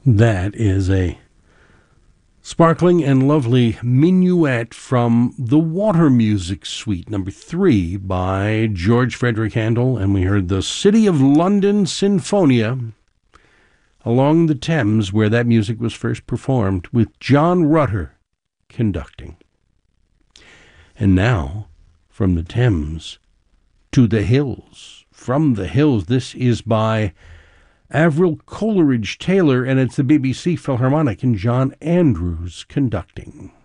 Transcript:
That is a sparkling and lovely minuet from the Water Music Suite, number 3, by George Frederick Handel, and we heard the City of London Sinfonia along the Thames, where that music was first performed, with John Rutter conducting. And now, from the Thames to the hills. From the hills, this is by Avril Coleridge Taylor, and it's the BBC Philharmonic and John Andrews conducting.